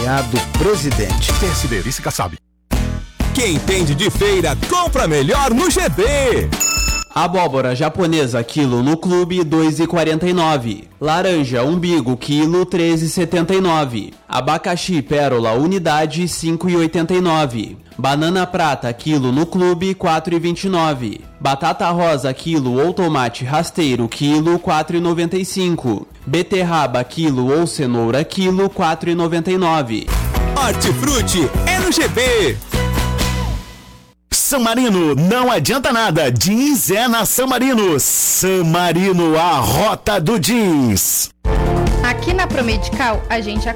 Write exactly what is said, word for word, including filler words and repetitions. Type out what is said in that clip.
Presidente. P S D, vice Kassab. Quem entende de feira, compra melhor no G B. Abóbora japonesa quilo no clube dois reais e quarenta e nove centavos. Laranja umbigo quilo três reais e setenta e nove centavos. Abacaxi pérola unidade cinco reais e oitenta e nove centavos. Banana prata quilo no clube quatro reais e vinte e nove centavos. Batata rosa quilo ou tomate rasteiro quilo quatro reais e noventa e cinco centavos. Beterraba quilo ou cenoura quilo quatro reais e noventa e nove centavos. Hortifruti é no G B. San Marino, não adianta nada, jeans é na San Marino. San Marino, a rota do jeans. Aqui na Promedical, a gente